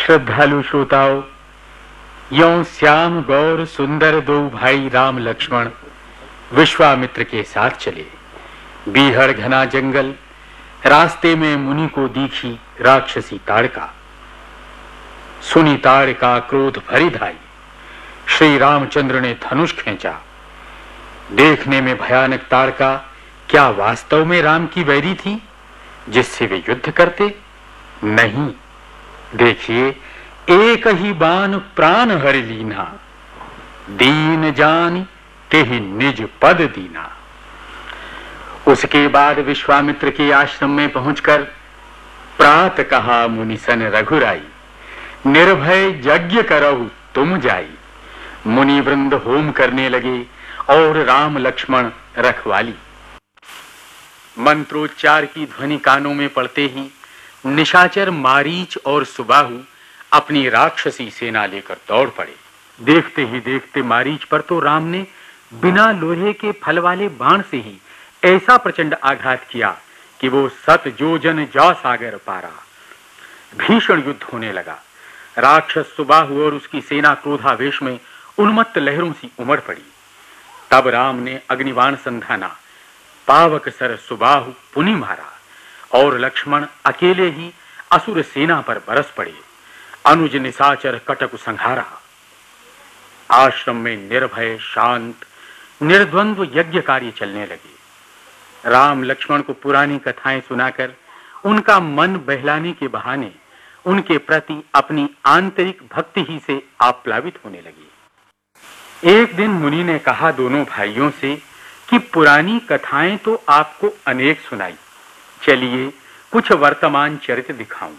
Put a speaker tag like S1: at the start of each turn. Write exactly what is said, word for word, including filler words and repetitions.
S1: श्रद्धालु श्रोताओं, यों श्याम गौर सुंदर दो भाई राम लक्ष्मण विश्वामित्र के साथ चले। बीहड़ घना जंगल, रास्ते में मुनि को दिखी राक्षसी ताड़का। सुनी ताड़का क्रोध भरी धाई, श्री रामचंद्र ने धनुष खींचा। देखने में भयानक ताड़का क्या वास्तव में राम की वैरी थी जिससे वे युद्ध करते? नहीं, देखिए, एक ही बाण प्राण हर लीना, दीन जान तेहि निज पद दीना। उसके बाद विश्वामित्र के आश्रम में पहुंचकर प्रात कहा मुनि सन रघुराई, निर्भय यज्ञ करहु तुम जाई। मुनि वृंद होम करने लगे और राम लक्ष्मण रखवाली। मंत्रोच्चार की ध्वनि कानों में पड़ते ही निशाचर मारीच और सुबाहु अपनी राक्षसी सेना लेकर दौड़ पड़े। देखते ही देखते मारीच पर तो राम ने बिना लोहे के फल वाले बाण से ही ऐसा प्रचंड आघात किया कि वो सत जोजन जा सागर पारा। भीषण युद्ध होने लगा। राक्षस सुबाहु और उसकी सेना क्रोधावेश में उन्मत्त लहरों सी उमड़ पड़ी। तब राम ने अग्निबाण संधाना, पावक सर सुबाहु पुनि मारा और लक्ष्मण अकेले ही असुर सेना पर बरस पड़े। अनुज निशाचर कटक संहारा। आश्रम में निर्भय शांत निर्द्वंद्व यज्ञ कार्य चलने लगे। राम लक्ष्मण को पुरानी कथाएं सुनाकर उनका मन बहलाने के बहाने उनके प्रति अपनी आंतरिक भक्ति ही से आप्लावित होने लगी। एक दिन मुनि ने कहा दोनों भाइयों से कि पुरानी कथाएं तो आपको अनेक सुनाई, चलिए कुछ वर्तमान चरित्र दिखाऊं।